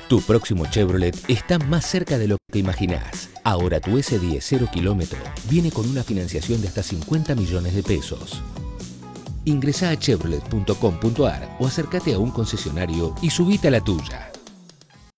Tu próximo Chevrolet está más cerca de lo que imaginás. Ahora tu S10 0 kilómetro viene con una financiación de hasta 50 millones de pesos. Ingresá a chevrolet.com.ar o acércate a un concesionario y subite a la tuya.